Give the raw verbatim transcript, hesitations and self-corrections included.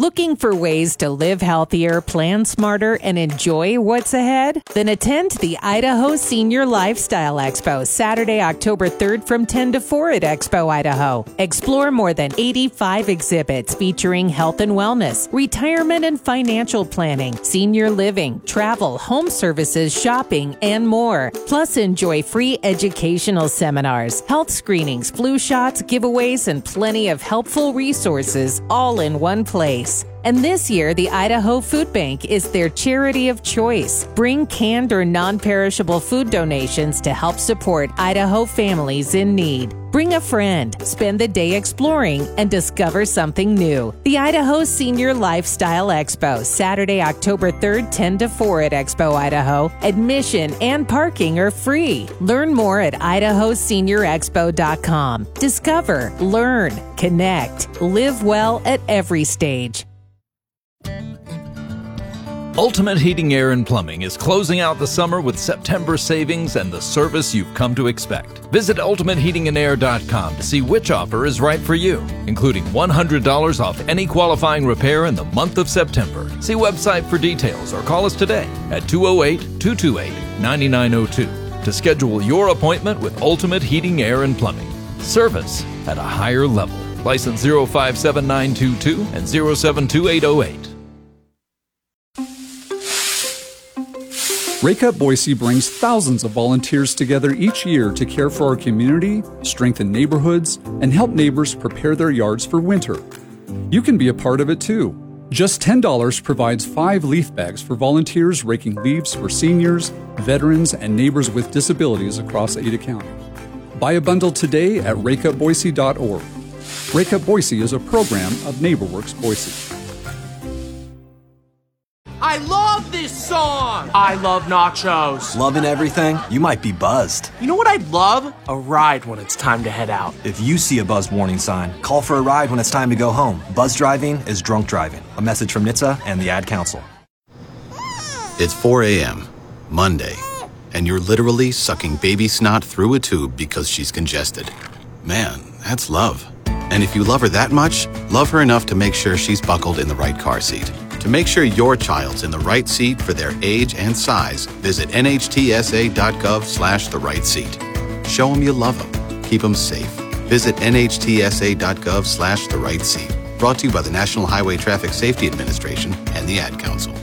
Looking for ways to live healthier, plan smarter, and enjoy what's ahead? Then attend the Idaho Senior Lifestyle Expo Saturday, October third from ten to four at Expo Idaho. Explore more than eighty-five exhibits featuring health and wellness, retirement and financial planning, senior living, travel, home services, shopping, and more. Plus, enjoy free educational seminars, health screenings, flu shots, giveaways, and plenty of helpful resources all in one place. And this year, the Idaho Food Bank is their charity of choice. Bring canned or non-perishable food donations to help support Idaho families in need. Bring a friend, spend the day exploring, and discover something new. The Idaho Senior Lifestyle Expo, Saturday, October third, ten to four at Expo Idaho. Admission and parking are free. Learn more at idaho senior expo dot com. Discover, learn, connect, live well at every stage. Ultimate Heating, Air, and Plumbing is closing out the summer with September savings and the service you've come to expect. Visit ultimate heating and air dot com to see which offer is right for you, including one hundred dollars off any qualifying repair in the month of September. See website for details or call us today at two oh eight, two two eight, nine nine oh two to schedule your appointment with Ultimate Heating, Air, and Plumbing. Service at a higher level. License zero five seven nine two two and zero seven two eight oh eight. Rake Up Boise brings thousands of volunteers together each year to care for our community, strengthen neighborhoods, and help neighbors prepare their yards for winter. You can be a part of it too. Just ten dollars provides five leaf bags for volunteers raking leaves for seniors, veterans, and neighbors with disabilities across Ada County. Buy a bundle today at rake up boise dot org. Rake Up Boise is a program of NeighborWorks Boise. I love this song! I love nachos. Loving everything? You might be buzzed. You know what I'd love? A ride when it's time to head out. If you see a buzz warning sign, call for a ride when it's time to go home. Buzz driving is drunk driving. A message from N H T S A and the Ad Council. It's four a.m., Monday, and you're literally sucking baby snot through a tube because she's congested. Man, that's love. And if you love her that much, love her enough to make sure she's buckled in the right car seat. To make sure your child's in the right seat for their age and size, visit N H T S A dot gov slash the right seat. Show them you love them. Keep them safe. Visit N H T S A dot gov slash the right seat. Brought to you by the National Highway Traffic Safety Administration and the Ad Council.